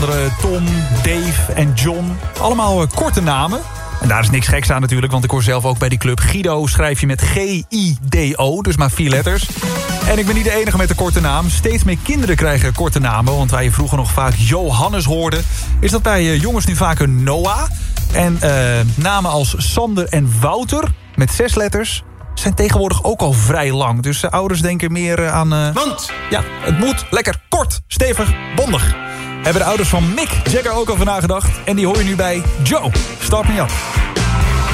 Tom, Dave en John. Allemaal korte namen. En daar is niks geks aan natuurlijk, want ik hoor zelf ook bij die club. Guido schrijf je met G-I-D-O, dus maar 4 letters. En ik ben niet de enige met een korte naam. Steeds meer kinderen krijgen korte namen. Want waar je vroeger nog vaak Johannes hoorde, is dat bij jongens nu vaker Noah. En namen als Sander en Wouter, met 6 letters, zijn tegenwoordig ook al vrij lang. Dus ouders denken meer aan... Want? Ja, het moet lekker kort, stevig, bondig. Hebben de ouders van Mick Jagger ook al van nagedacht. En die hoor je nu bij Joe. Start me up.